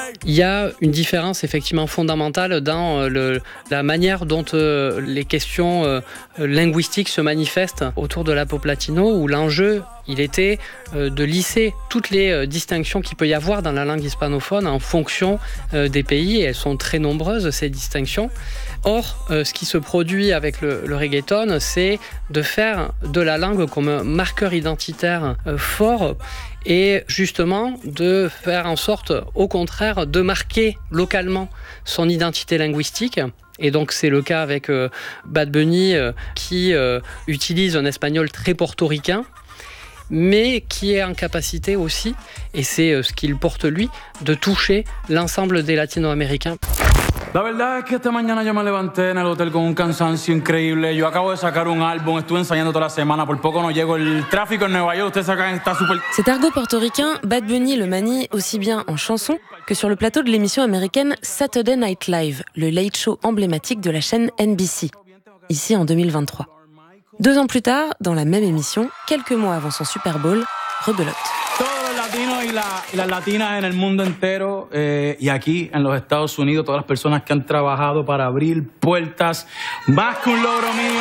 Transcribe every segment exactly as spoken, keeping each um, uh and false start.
Il y a une différence effectivement fondamentale dans le, la manière dont euh, les questions euh, linguistiques se manifestent autour de la pop latino, où l'enjeu il était euh, de lisser toutes les euh, distinctions qu'il peut y avoir dans la langue hispanophone en fonction euh, des pays, et elles sont très nombreuses ces distinctions. Or, euh, ce qui se produit avec le, le reggaeton, c'est de faire de la langue comme un marqueur identitaire euh, fort, et justement de faire en sorte, au contraire, de marquer localement son identité linguistique. Et donc c'est le cas avec euh, Bad Bunny euh, qui euh, utilise un espagnol très portoricain, mais qui est en capacité aussi, et c'est euh, ce qu'il porte lui, de toucher l'ensemble des latino-américains. La verdad es que esta mañana yo me levanté en el hotel con un cansancio increíble. Yo acabo de sacar un álbum, estuve ensayando toda la semana, por poco no llego. El tráfico en Nueva York, ustedes sacan, está súper... Cet argot portoricain, Bad Bunny le manie aussi bien en chanson que sur le plateau de l'émission américaine Saturday Night Live, le late show emblématique de la chaîne N B C, ici en deux mille vingt-trois. Deux ans plus tard, dans la même émission, quelques mois avant son Super Bowl, rebelote. Todos los latinos y, la, y las latinas en el mundo entero eh, y aquí en los Estados Unidos, todas las personas que han trabajado para abrir puertas, más que un logro mío,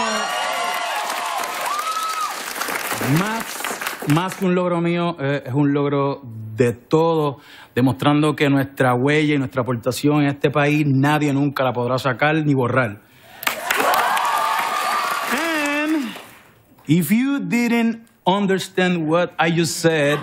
más, más que un logro mío, eh, es un logro de todos, demostrando que nuestra huella y nuestra aportación en este país nadie nunca la podrá sacar ni borrar. And if you didn't understand what I just said,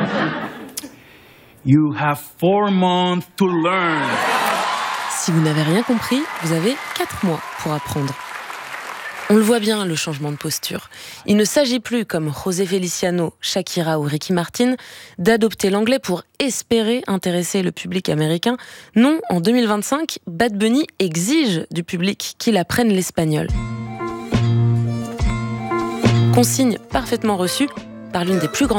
you have four months to learn. Si vous n'avez rien compris, vous avez quatre mois pour apprendre. On le voit bien, le changement de posture. Il ne s'agit plus, comme José Feliciano, Shakira ou Ricky Martin, d'adopter l'anglais pour espérer intéresser le public américain. Non, en deux mille vingt-cinq, Bad Bunny exige du public qu'il apprenne l'espagnol. Consigne parfaitement reçue par l'une des plus grandes